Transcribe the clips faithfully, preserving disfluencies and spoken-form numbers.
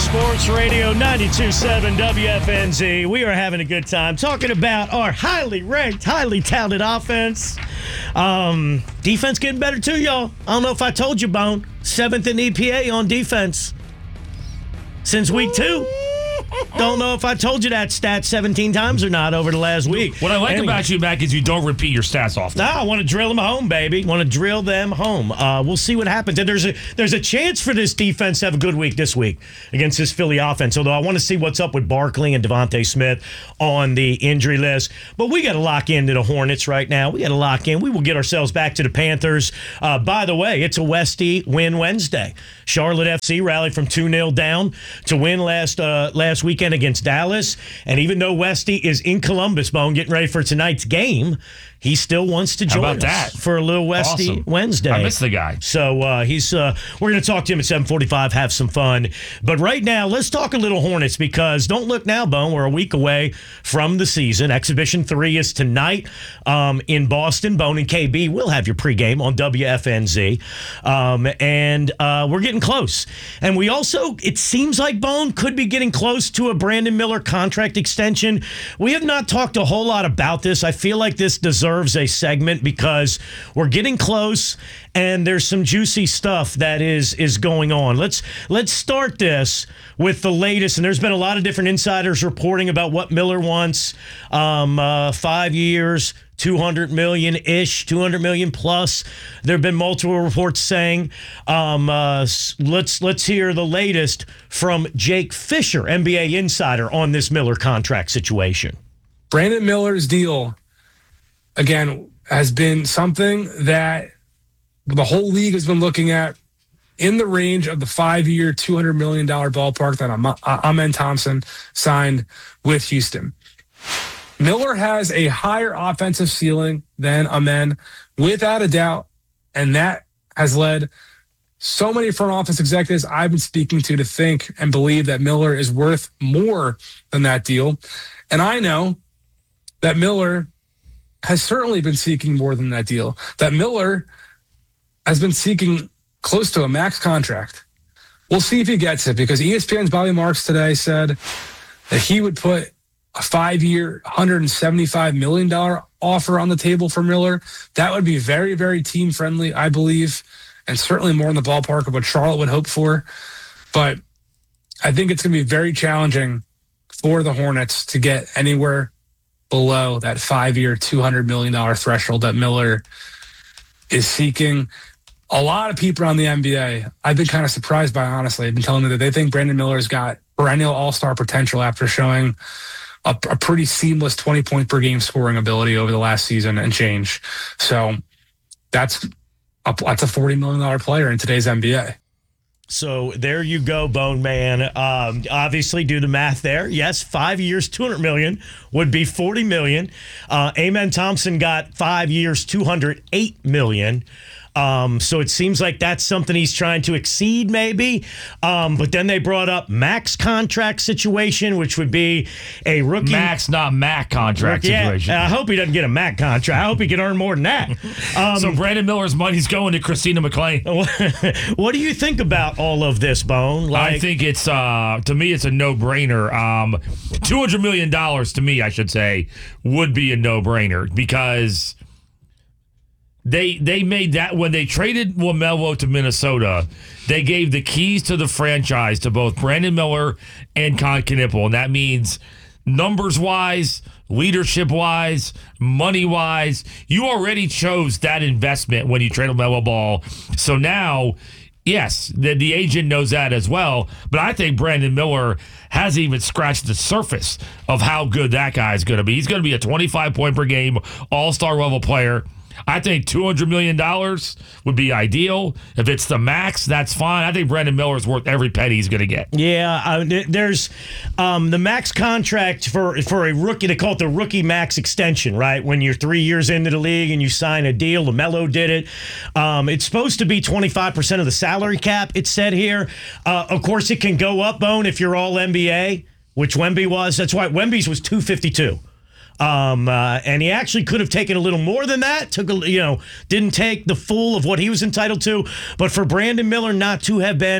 Sports Radio ninety-two point seven W F N Z. We are having a good time talking about our highly ranked, highly touted offense. Um, defense getting better too, y'all. I don't know if I told you, Bone. Seventh in E P A on defense since week two. Don't know if I told you that stat seventeen times or not over the last week. What I like anyway. about you, Mac, is you don't repeat your stats often. No, I want to drill them home, baby. Want to drill them home. Uh, we'll see what happens. And there's a there's a chance for this defense to have a good week this week against this Philly offense. Although I want to see what's up with Barkley and Devontae Smith on the injury list. But we got to lock into the Hornets right now. We got to lock in. We will get ourselves back to the Panthers. Uh, by the way, it's a Westie win Wednesday. Charlotte F C rallied from two nil down to win last uh, last weekend against Dallas. And even though Westie is in Columbus, Bone, getting ready for tonight's game, he still wants to join How about us that? for a little Westie Awesome. Wednesday. I miss the guy. So uh, he's. Uh, we're going to talk to him at seven forty-five, have some fun. But right now, let's talk a little Hornets because don't look now, Bone. We're a week away from the season. Exhibition three is tonight um, in Boston. Bone and K B will have your pregame on W F N Z. Um, and uh, we're getting close. And we also, it seems like, Bone, could be getting close to a Brandon Miller contract extension. We have not talked a whole lot about this. I feel like this deserves a segment because we're getting close and there's some juicy stuff that is is going on. Let's let's start this with the latest, and there's been a lot of different insiders reporting about what Miller wants. Um, uh, five years, two hundred million ish, two hundred million plus. There have been multiple reports saying. Um, uh, let's let's hear the latest from Jake Fisher, N B A insider, on this Miller contract situation. Brandon Miller's deal, again, has been something that the whole league has been looking at in the range of the five-year, two hundred million dollars ballpark that Am- Amen Thompson signed with Houston. Miller has a higher offensive ceiling than Amen, without a doubt, and that has led so many front office executives I've been speaking to to think and believe that Miller is worth more than that deal. And I know that Miller has certainly been seeking more than that deal, that Miller has been seeking close to a max contract. We'll see if he gets it because E S P N's Bobby Marks today said that he would put a five-year, one hundred seventy-five million dollars offer on the table for Miller. That would be very, very team-friendly, I believe, and certainly more in the ballpark of what Charlotte would hope for. But I think it's going to be very challenging for the Hornets to get anywhere below that five-year, two hundred million dollars threshold that Miller is seeking. A lot of people around the N B A, I've been kind of surprised by, honestly, have been telling me that they think Brandon Miller's got perennial all-star potential after showing a, a pretty seamless twenty-point per game scoring ability over the last season and change. So that's a, that's a forty million dollars player in today's N B A. So there you go, Bone Man. Um, obviously, do the math there. Yes, five years, two hundred million dollars would be forty million dollars. Uh, Amen Thompson got five years, two hundred eight million dollars. Um, so it seems like that's something he's trying to exceed, maybe. Um, but then they brought up max contract situation, which would be a rookie. Max, not Mac contract yeah, situation. I hope he doesn't get a Mac contract. I hope he can earn more than that. Um, so Brandon Miller's money's going to Christina McClain. What do you think about all of this, Bone? Like, I think it's, uh, to me, it's a no-brainer. Um, two hundred million dollars to me, I should say, would be a no-brainer because They they made that when they traded LaMelo to Minnesota, they gave the keys to the franchise to both Brandon Miller and Con Knipple. And that means numbers-wise, leadership-wise, money-wise, you already chose that investment when you traded LaMelo Ball. So now, yes, the, the agent knows that as well. But I think Brandon Miller hasn't even scratched the surface of how good that guy is going to be. He's going to be a twenty-five point per game, all-star level player. I think two hundred million dollars would be ideal. If it's the max, that's fine. I think Brandon Miller's worth every penny he's going to get. Yeah, uh, there's um, the max contract for, for a rookie. They call it the rookie max extension, right? When you're three years into the league and you sign a deal. LaMelo did it. Um, it's supposed to be twenty-five percent of the salary cap, it said here. Uh, of course, it can go up, Bone, if you're all N B A, which Wemby was. That's why Wemby's was two fifty-two. Um, uh, and he actually could have taken a little more than that. Took a, you know, didn't take the full of what he was entitled to. But for Brandon Miller not to have been,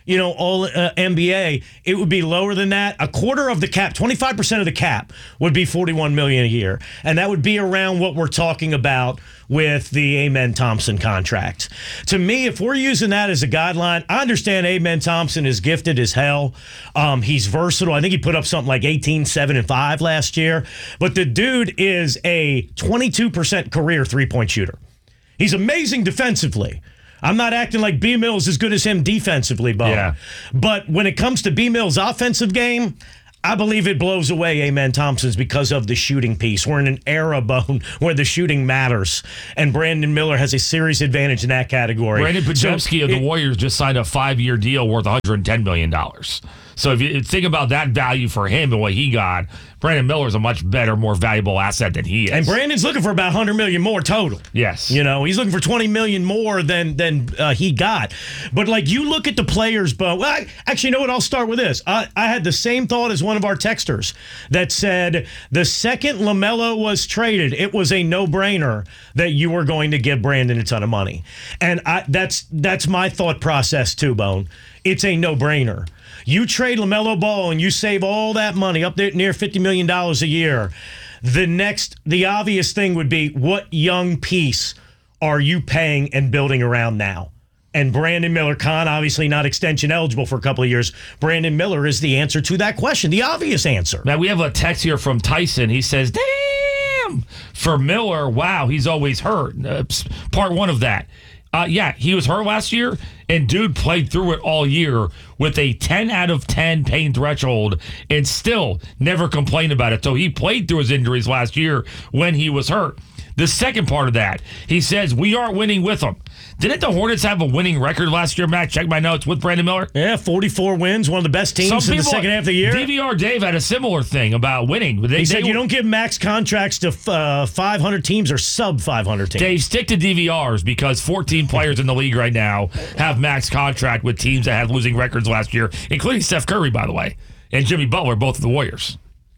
you know, all uh, N B A, it would be lower than that. A quarter of the cap, twenty-five percent of the cap would be forty-one million dollars a year. And that would be around what we're talking about with the Amen Thompson contract. To me, if we're using that as a guideline, I understand Amen Thompson is gifted as hell. Um, he's versatile. I think he put up something like eighteen, seven, and five last year. But the dude is a twenty-two percent career three-point shooter. He's amazing defensively. I'm not acting like B. Mills is as good as him defensively, Bo. Yeah. But when it comes to B. Mills' offensive game, I believe it blows away Amen Thompson's because of the shooting piece. We're in an era, Bone, where the shooting matters, and Brandon Miller has a serious advantage in that category. Brandon Podziemski so of the it, Warriors just signed a five-year deal worth one hundred ten million dollars. So if you think about that value for him and what he got, Brandon Miller's a much better, more valuable asset than he is. And Brandon's looking for about one hundred million dollars more total. Yes. You know, he's looking for twenty million dollars more than than uh, he got. But, like, you look at the players, Bo. Well, I, actually, you know what? I'll start with this. I, I had the same thought as one of our texters that said the second LaMelo was traded, it was a no-brainer that you were going to give Brandon a ton of money. And I, that's that's my thought process, too, Bone. It's a no-brainer. You trade LaMelo Ball and you save all that money up there near fifty million dollars a year. The next, the obvious thing would be, what young piece are you paying and building around now? And Brandon Miller, Con, obviously not extension eligible for a couple of years. Brandon Miller is the answer to that question, the obvious answer. Now, we have a text here from Tyson. He says, damn, for Miller, wow, he's always hurt. Uh, part one of that. Uh, yeah, he was hurt last year, and dude played through it all year with a ten out of ten pain threshold and still never complained about it. So he played through his injuries last year when he was hurt. The second part of that, he says, we aren't winning with him. Didn't the Hornets have a winning record last year, Matt? Check my notes with Brandon Miller. Yeah, forty-four wins, one of the best teams Some in the people- second half of the year. D V R Dave had a similar thing about winning. They, He said they you were- don't give max contracts to uh, five hundred teams or sub five hundred teams. Dave, stick to D V Rs because fourteen players in the league right now have max contract with teams that had losing records last year, including Steph Curry, by the way, and Jimmy Butler, both of the Warriors.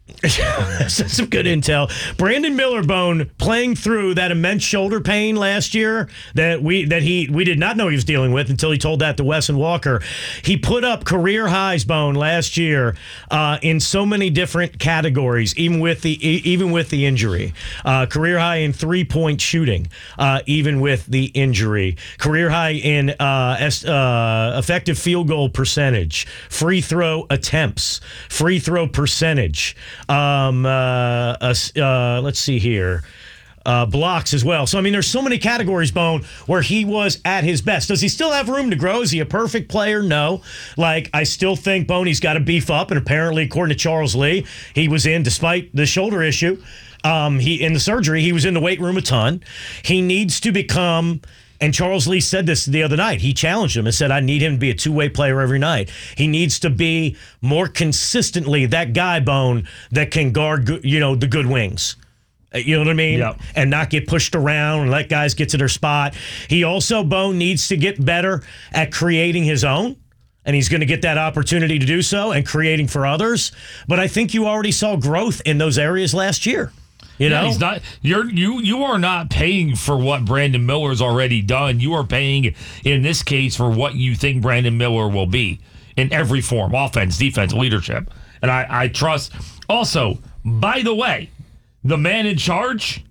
That's some good intel. Brandon Miller, Bone, playing through that immense shoulder pain last year that we that he we did not know he was dealing with until he told that to Wes and Walker. He put up career highs, Bone, last year uh, in so many different categories, even with the even with the injury. Uh, career high in three point shooting, uh, even with the injury. Career high in uh, es- uh, effective field goal percentage, free throw attempts, free throw percentage. Um, uh, uh, uh, let's see here. Uh, blocks as well. So, I mean, there's so many categories, Bone, where he was at his best. Does he still have room to grow? Is he a perfect player? No. Like, I still think, Bone, he's got to beef up. And apparently, according to Charles Lee, he was in, despite the shoulder issue, um, he in the surgery, he was in the weight room a ton. He needs to become... And Charles Lee said this the other night. He challenged him and said, I need him to be a two-way player every night. He needs to be more consistently that guy, Bone, that can guard, good, you know, the good wings. You know what I mean? Yep. And not get pushed around and let guys get to their spot. He also, Bone, needs to get better at creating his own. And he's going to get that opportunity to do so and creating for others. But I think you already saw growth in those areas last year. You know, yeah, he's not. You're you you are not paying for what Brandon Miller's already done. You are paying, in this case, for what you think Brandon Miller will be in every form: offense, defense, leadership. And I, I trust. Also, by the way, the man in charge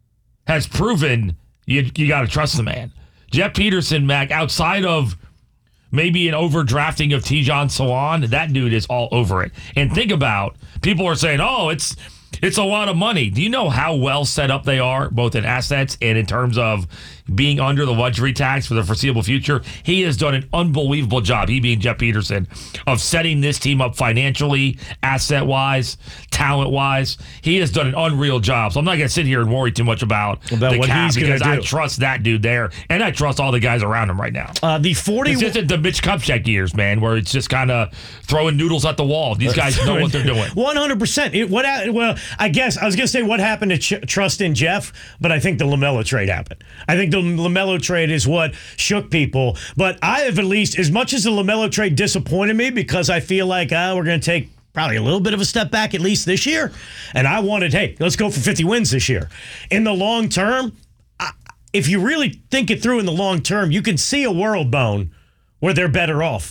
has proven you you got to trust the man. Jeff Peterson, Mac, outside of maybe an overdrafting of Tijon Salon, that dude is all over it. And think about, people are saying, "Oh, it's." It's a lot of money. Do you know how well set up they are, both in assets and in terms of being under the luxury tax for the foreseeable future? He has done an unbelievable job, he being Jeff Peterson, of setting this team up financially, asset-wise, talent-wise. He has done an unreal job. So I'm not going to sit here and worry too much about, about the what cap he's gonna because I do. trust that dude there, and I trust all the guys around him right now. Uh, the forty. It's just the Mitch Kupchak years, man, where it's just kind of throwing noodles at the wall. These guys know what they're doing. one hundred percent. It, what, well, I guess I was going to say what happened to Ch- trust in Jeff, but I think the LaMelo trade happened. I think the LaMelo trade is what shook people. But I have at least, as much as the LaMelo trade disappointed me because I feel like uh, we're going to take probably a little bit of a step back at least this year. And I wanted, hey, let's go for fifty wins this year. In the long term, I, if you really think it through in the long term, you can see a world, Bone, where they're better off.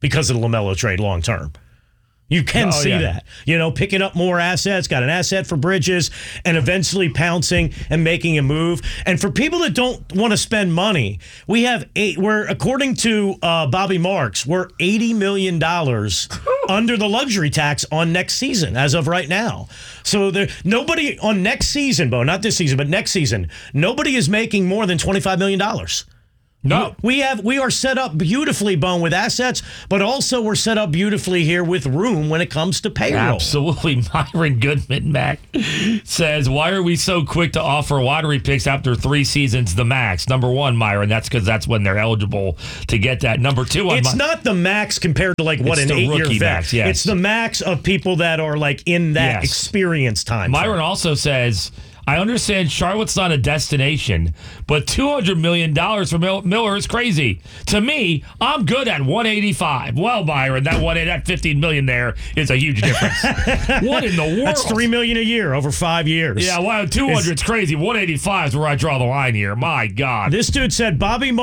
because of the LaMelo trade long term. You can Oh, see yeah. that. You know, picking up more assets, got an asset for Bridges, and eventually pouncing and making a move. And for people that don't want to spend money, we have eight. We're according to uh, Bobby Marks, we're eighty million dollars under the luxury tax on next season as of right now. So there, nobody on next season, Bo, not this season, but next season, nobody is making more than twenty-five million dollars. No. We have we are set up beautifully, Bone, with assets, but also we're set up beautifully here with room when it comes to payroll. Absolutely. Myron Goodman, Mac, says, why are we so quick to offer lottery picks after three seasons the max? Number one, Myron, that's because that's when they're eligible to get that. Number two, on It's my- not the max compared to like what It's an the eight-year rookie vet. max, yes. It's the max of people that are like in that Yes. experience time. Myron frame. also says, I understand Charlotte's not a destination, but two hundred million dollars for Mil- Miller is crazy. To me, I'm good at one eighty-five. Well, Myron, that one that fifteen million there is a huge difference. What in the world? That's three million a year over five years. Yeah, well, two hundred is crazy. one eighty-five is where I draw the line here. My God. This dude said Bobby